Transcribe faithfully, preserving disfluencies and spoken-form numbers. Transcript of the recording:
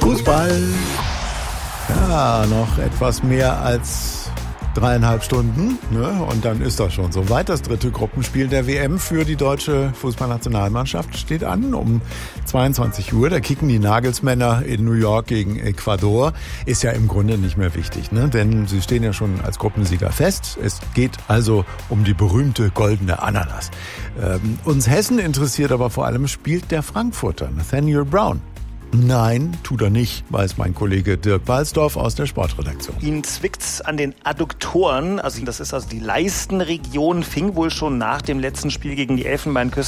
Fußball. Ja, noch etwas mehr als dreieinhalb Stunden, ne? Und dann ist das schon soweit. Das dritte Gruppenspiel der W M für die deutsche Fußballnationalmannschaft steht an. Um zweiundzwanzig Uhr, da kicken die Nagelsmänner in New York gegen Ecuador. Ist ja im Grunde nicht mehr wichtig, ne? Denn sie stehen ja schon als Gruppensieger fest. Es geht also um die berühmte goldene Ananas. Ähm, uns Hessen interessiert aber vor allem, spielt der Frankfurter Nathaniel Brown? Nein, tut er nicht, weiß mein Kollege Dirk Walsdorf aus der Sportredaktion. Ihn zwickt's an den Adduktoren, also das ist also die Leistenregion, fing wohl schon nach dem letzten Spiel gegen die Elfenbeinküste